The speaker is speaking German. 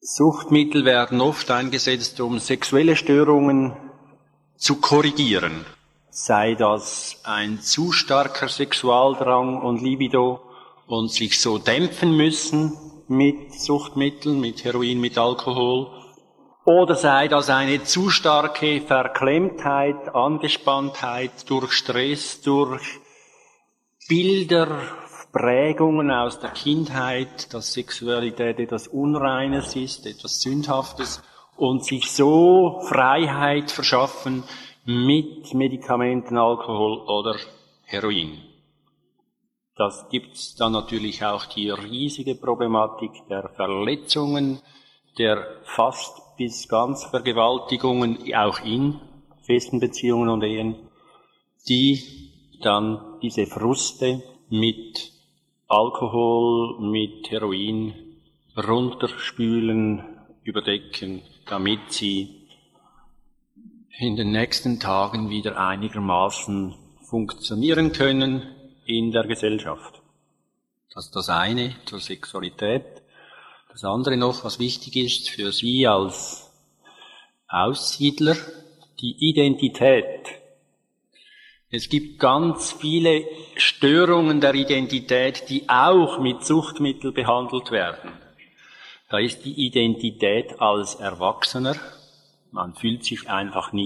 Suchtmittel werden oft eingesetzt, um sexuelle Störungen zu korrigieren. Sei das ein zu starker Sexualdrang und Libido und sich so dämpfen müssen mit Suchtmitteln, mit Heroin, mit Alkohol. Oder sei das eine zu starke Verklemmtheit, Angespanntheit durch Stress, durch Bilder, Prägungen aus der Kindheit, dass Sexualität etwas Unreines ist, etwas Sündhaftes und sich so Freiheit verschaffen mit Medikamenten, Alkohol oder Heroin. Das gibt's dann natürlich auch die riesige Problematik der Verletzungen, der fast bis ganz Vergewaltigungen, auch in festen Beziehungen und Ehen, die dann diese Fruste mit Alkohol, mit Heroin runterspülen, überdecken, damit sie in den nächsten Tagen wieder einigermaßen funktionieren können in der Gesellschaft. Das ist das eine zur Sexualität. Das andere noch, was wichtig ist für Sie als Aussiedler, die Identität. Es gibt ganz viele Störungen der Identität, die auch mit Suchtmitteln behandelt werden. Da ist die Identität als Erwachsener. Man fühlt sich einfach nicht